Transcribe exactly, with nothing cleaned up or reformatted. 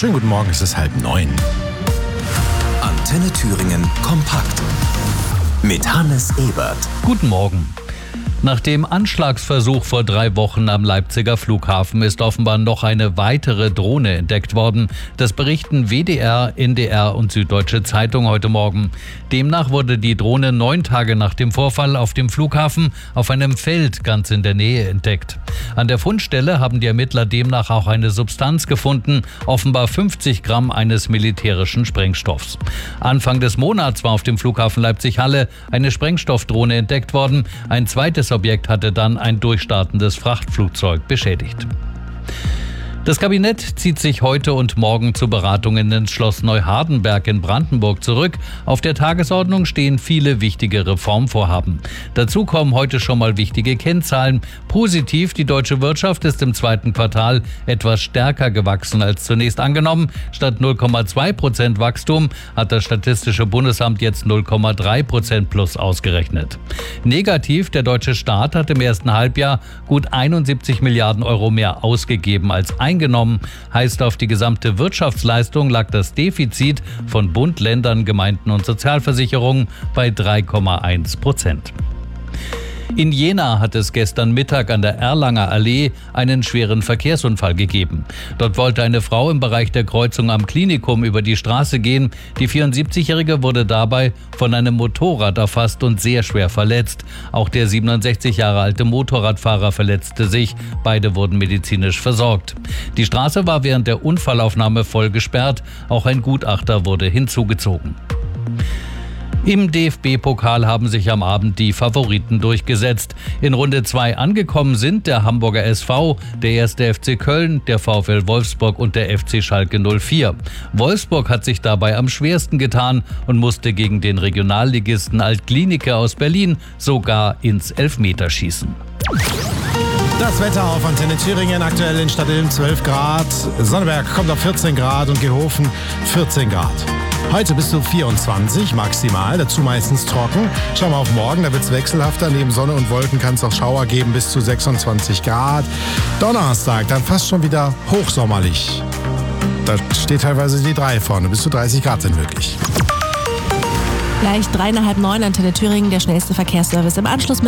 Schönen guten Morgen, es ist halb neun. Antenne Thüringen kompakt mit Hannes Ebert. Guten Morgen. Nach dem Anschlagsversuch vor drei Wochen am Leipziger Flughafen ist offenbar noch eine weitere Drohne entdeckt worden. Das berichten W D R, N D R und Süddeutsche Zeitung heute Morgen. Demnach wurde die Drohne neun Tage nach dem Vorfall auf dem Flughafen auf einem Feld ganz in der Nähe entdeckt. An der Fundstelle haben die Ermittler demnach auch eine Substanz gefunden, offenbar fünfzig Gramm eines militärischen Sprengstoffs. Anfang des Monats war auf dem Flughafen Leipzig-Halle eine Sprengstoffdrohne entdeckt worden. Ein zweites Objekt hatte dann ein durchstartendes Frachtflugzeug beschädigt. Das Kabinett zieht sich heute und morgen zu Beratungen ins Schloss Neuhardenberg in Brandenburg zurück. Auf der Tagesordnung stehen viele wichtige Reformvorhaben. Dazu kommen heute schon mal wichtige Kennzahlen. Positiv, die deutsche Wirtschaft ist im zweiten Quartal etwas stärker gewachsen als zunächst angenommen. Statt null Komma zwei Prozent Wachstum hat das Statistische Bundesamt jetzt null Komma drei Prozent plus ausgerechnet. Negativ, der deutsche Staat hat im ersten Halbjahr gut einundsiebzig Milliarden Euro mehr ausgegeben als eingenommen. Eingenommen, heißt, auf die gesamte Wirtschaftsleistung lag das Defizit von Bund, Ländern, Gemeinden und Sozialversicherungen bei drei Komma eins Prozent. In Jena hat es gestern Mittag an der Erlanger Allee einen schweren Verkehrsunfall gegeben. Dort wollte eine Frau im Bereich der Kreuzung am Klinikum über die Straße gehen. Die vierundsiebzigjährige wurde dabei von einem Motorrad erfasst und sehr schwer verletzt. Auch der siebenundsechzig Jahre alte Motorradfahrer verletzte sich. Beide wurden medizinisch versorgt. Die Straße war während der Unfallaufnahme voll gesperrt. Auch ein Gutachter wurde hinzugezogen. Im D F B-Pokal haben sich am Abend die Favoriten durchgesetzt. In Runde zwei angekommen sind der Hamburger S V, der erste F C Köln, der VfL Wolfsburg und der F C Schalke null vier. Wolfsburg hat sich dabei am schwersten getan und musste gegen den Regionalligisten Alt-Glienicke aus Berlin sogar ins Elfmeterschießen. Das Wetter auf Antenne Thüringen, aktuell in Stadtilm zwölf Grad, Sonneberg kommt auf vierzehn Grad und Gehofen vierzehn Grad. Heute bis zu vierundzwanzig maximal, dazu meistens trocken. Schauen wir auf morgen, da wird es wechselhafter. Neben Sonne und Wolken kann es auch Schauer geben bis zu sechsundzwanzig Grad. Donnerstag dann fast schon wieder hochsommerlich. Da steht teilweise die drei vorne, bis zu dreißig Grad sind möglich. Gleich dreieinhalb neun, Antenne Thüringen, der schnellste Verkehrsservice im Anschluss mit